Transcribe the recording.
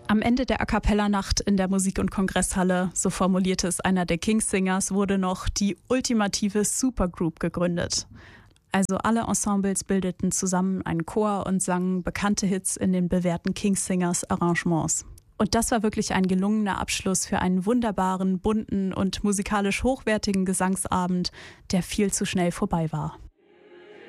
Am Ende der A-cappella-Nacht in der Musik- und Kongresshalle, so formulierte es einer der King's-Singers, wurde noch die ultimative Supergroup gegründet. Also alle Ensembles bildeten zusammen einen Chor und sangen bekannte Hits in den bewährten King's-Singers Arrangements. Und das war wirklich ein gelungener Abschluss für einen wunderbaren, bunten und musikalisch hochwertigen Gesangsabend, der viel zu schnell vorbei war.